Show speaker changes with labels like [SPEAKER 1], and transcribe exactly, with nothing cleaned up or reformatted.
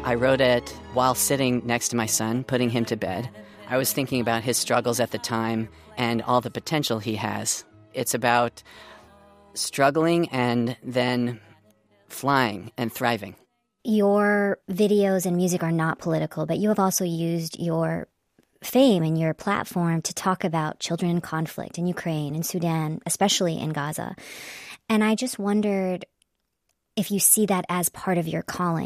[SPEAKER 1] I wrote it while sitting next to my son, putting him to bed. I was thinking about his struggles at the time and all the potential he has. It's about struggling and then flying and thriving.
[SPEAKER 2] Your videos and music are not political, but you have also used your fame and your platform to talk about children in conflict in Ukraine and Sudan, especially in Gaza. And I just wondered if you see that as part of your calling.